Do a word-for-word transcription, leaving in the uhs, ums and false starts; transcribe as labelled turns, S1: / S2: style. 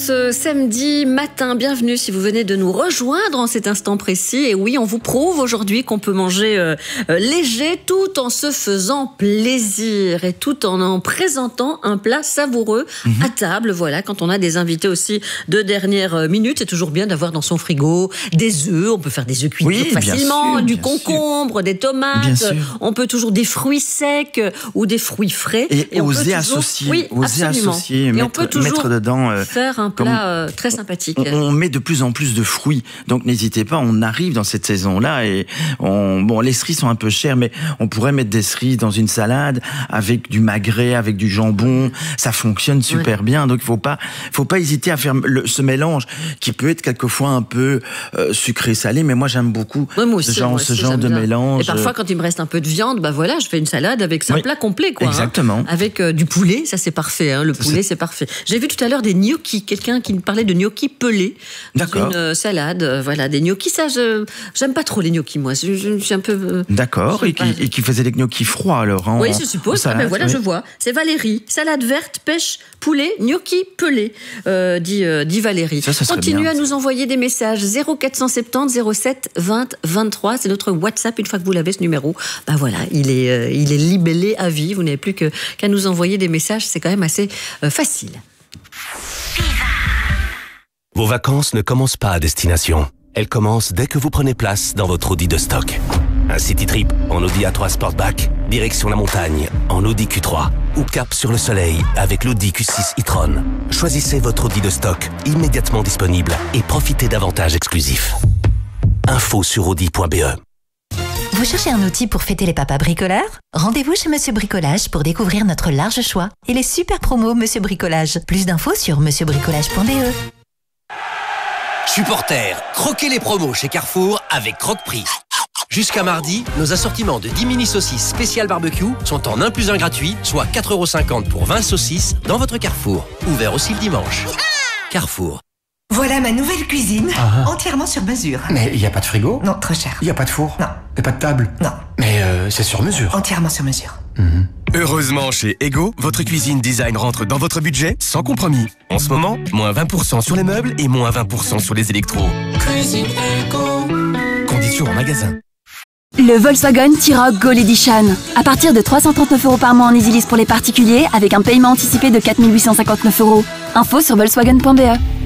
S1: Ce samedi matin, bienvenue si vous venez de nous rejoindre en cet instant précis. Et oui, on vous prouve aujourd'hui qu'on peut manger euh, euh, léger tout en se faisant plaisir et tout en en présentant un plat savoureux mmh. à table. Voilà, quand on a des invités aussi de dernière minute, c'est toujours bien d'avoir dans son frigo des œufs. On peut faire des œufs cuits
S2: oui,
S1: facilement,
S2: sûr,
S1: du concombre, sûr. des tomates. On peut toujours des fruits secs ou des fruits frais.
S2: Et, et oser
S1: toujours...
S2: associer,
S1: oui,
S2: oser
S1: absolument.
S2: associer,
S1: et
S2: mettre,
S1: on peut toujours
S2: mettre dedans. Euh,
S1: faire un plat euh, très sympathique.
S2: On, on met de plus en plus de fruits, donc n'hésitez pas. On arrive dans cette saison-là et on, bon, les cerises sont un peu chères, mais on pourrait mettre des cerises dans une salade avec du magret, avec du jambon. Ça fonctionne super ouais. bien. Donc il faut pas, faut pas hésiter à faire le, ce mélange qui peut être quelquefois un peu euh, sucré-salé, mais moi j'aime beaucoup
S1: ouais, moi aussi,
S2: ce genre,
S1: moi
S2: ce
S1: aussi,
S2: genre de
S1: bien.
S2: mélange.
S1: Et parfois, quand il me reste un peu de viande, bah voilà, je fais une salade avec un oui. plat complet, quoi.
S2: Exactement.
S1: Hein, avec euh, du poulet, ça c'est parfait. Hein, le poulet, c'est parfait. J'ai vu tout à l'heure des gnocchis, quelqu'un qui me parlait de gnocchis pelés. D'accord. Une euh, salade, euh, voilà, des gnocchis. Ça, je j'aime pas trop les gnocchis, moi. Je, je, je suis un peu. Euh,
S2: D'accord. Et qui, et qui faisait des gnocchis froids alors. En,
S1: oui, je suppose.
S2: salade,
S1: ah, ben voilà, oui. je vois. C'est Valérie. Salade verte, pêche, poulet, gnocchi pelés, euh, dit, euh, dit Valérie.
S2: Ça, ça
S1: Continuez
S2: bien,
S1: à nous envoyer des messages. zéro quatre cent soixante-dix zéro sept vingt vingt-trois. C'est notre WhatsApp. Une fois que vous l'avez, ce numéro, ben voilà, il est, euh, il est libellé à vie. Vous n'avez plus que, qu'à nous envoyer des messages. C'est quand même assez euh, facile.
S3: Vos vacances ne commencent pas à destination. Elles commencent dès que vous prenez place dans votre Audi de stock. Un city trip en Audi A trois Sportback, direction la montagne en Audi Q trois ou cap sur le soleil avec l'Audi Q six e-tron. Choisissez votre Audi de stock immédiatement disponible et profitez d'avantages exclusifs. Info sur audi point b e.
S4: Vous cherchez un outil pour fêter les papas bricoleurs? Rendez-vous chez Monsieur Bricolage pour découvrir notre large choix et les super promos Monsieur Bricolage. Plus d'infos sur monsieur bricolage point b e.
S5: Supporters, croquez les promos chez Carrefour avec Croque-Prix. Jusqu'à mardi, nos assortiments de dix mini saucisses spéciales barbecue sont en un plus un gratuit, soit quatre euros cinquante pour vingt saucisses dans votre Carrefour. Ouvert aussi le dimanche. Carrefour.
S6: Voilà ma nouvelle cuisine,
S7: ah.
S6: entièrement sur mesure.
S7: Mais il n'y a pas de frigo?
S6: Non, trop cher.
S7: Il n'y a pas de four?
S6: Non.
S7: Et pas de table?
S6: Non.
S7: Mais euh, c'est sur mesure?
S6: Entièrement sur mesure.
S7: Mmh.
S8: Heureusement, chez Ego, votre cuisine design rentre dans votre budget sans compromis. En ce moment, moins vingt pour cent sur les meubles et moins vingt pour cent sur les électros. Cuisine Ego. Conditions en magasin.
S9: Le Volkswagen T-Roc Gold Edition. À partir de trois cent trente-neuf euros par mois en EasyLease pour les particuliers, avec un paiement anticipé de quatre mille huit cent cinquante-neuf euros. Info sur volkswagen point b e.